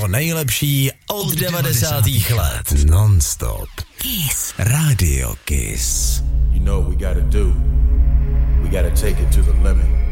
To nejlepší od 90. let. Non-stop. Kiss. Radio Kiss. You know what we gotta do. We gotta take it to the limit.